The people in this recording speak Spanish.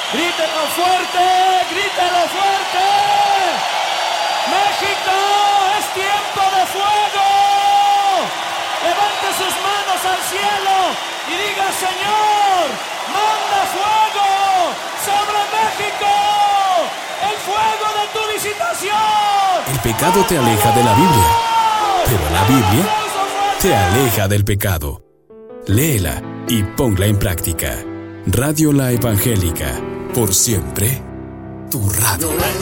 Grítelo fuerte, grítelo fuerte. México, es tiempo de fuego. Levante sus manos al cielo y diga: Señor, manda fuego sobre México. El fuego de tu visitación. El pecado te aleja de la Biblia, pero la Biblia te aleja del pecado. Léela y ponla en práctica. Radio La Evangélica, por siempre, tu radio.